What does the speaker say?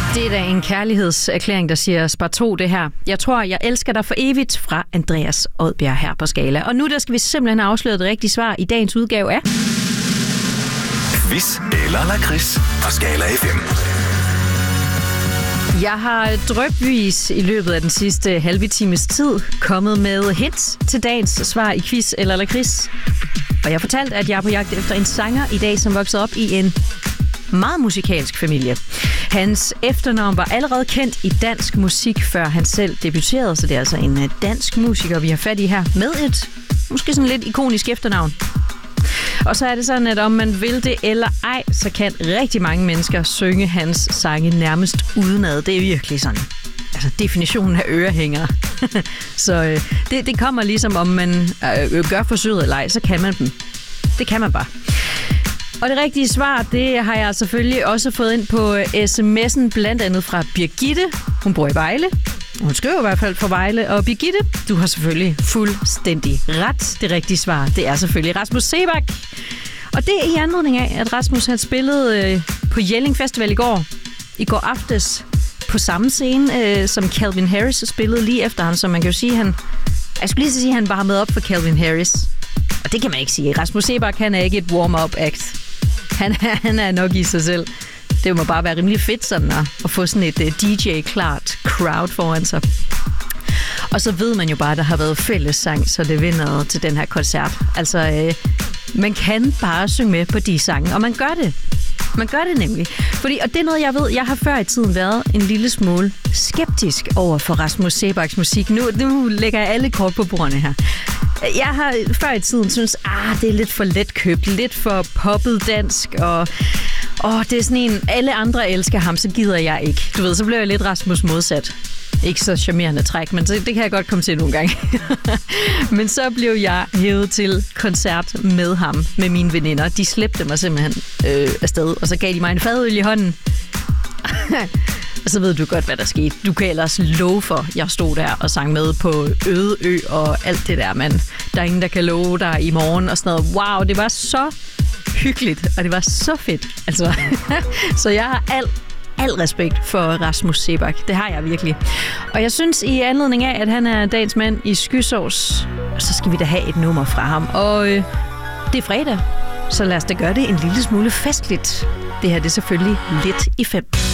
Det er da en kærlighedserklæring, der siger spar 2 det her. Jeg tror, jeg elsker dig for evigt fra Andreas Odbjerg her på Skala. Og nu der skal vi simpelthen afsløre det rigtige svar i dagens udgave af... Quiz eller lakrids på Skala FM. Jeg har drypvis i løbet af den sidste halve times tid kommet med hints til dagens svar i quiz eller lakrids. Og jeg fortalte, at jeg er på jagt efter en sanger i dag, som voksede op i en meget musikalsk familie. Hans efternavn var allerede kendt i dansk musik, før han selv debuterede, så det er altså en dansk musiker, vi har fat i her, med et måske sådan lidt ikonisk efternavn. Og så er det sådan, at om man vil det eller ej, så kan rigtig mange mennesker synge hans sange nærmest udenad. Det er virkelig sådan, altså definitionen af ørehængere. Så det kommer ligesom, om man gør forsøget eller ej, så kan man dem. Det kan man bare. Og det rigtige svar, det har jeg selvfølgelig også fået ind på sms'en, blandt andet fra Birgitte. Hun bor i Vejle. Hun skriver i hvert fald fra Vejle. Og Birgitte, du har selvfølgelig fuldstændig ret. Det rigtige svar, det er selvfølgelig Rasmus Seebach. Og det er i anledning af, at Rasmus han spillede på Jelling Festival i går aftes på samme scene, som Calvin Harris spillede lige efter ham. Så man kan jo sige, jeg skulle lige sige, at han var med op for Calvin Harris. Og det kan man ikke sige. Rasmus Seebach, han er ikke et warm-up act. Han er nok i sig selv. Det må bare være rimelig fedt sådan at få sådan et DJ-klart crowd foran sig. Og så ved man jo bare, at der har været fællessang, så det vinder til den her koncert. Altså, man kan bare synge med på de sange, og man gør det. Man gør det nemlig. Fordi, og det er noget, jeg ved, jeg har før i tiden været en lille smule skeptisk over for Rasmus Seebachs musik. Nu lægger jeg alle kort på bordene her. Jeg har før i tiden synes, det er lidt for letkøbt, lidt for poppet dansk, og det er sådan en, alle andre elsker ham, så gider jeg ikke. Du ved, så bliver jeg lidt Rasmus modsat. Ikke så charmerende træk, men det kan jeg godt komme til nogle gange. Men så blev jeg hævet til koncert med ham, med mine veninder. De slæbte mig simpelthen afsted, og så gav de mig en fadøl i hånden. Og så ved du godt, hvad der skete. Du kan ellers love for, jeg stod der og sang med på Øde Ø og alt det der, mand. Der er ingen, der kan love dig i morgen og sådan noget. Wow, det var så hyggeligt, og det var så fedt. Altså, så jeg har al respekt for Rasmus Seebach. Det har jeg virkelig. Og jeg synes i anledning af, at han er dagens mand i skysovs, så skal vi da have et nummer fra ham. Og det er fredag, så lad os da gøre det en lille smule festligt. Det her det er selvfølgelig lidt i 5.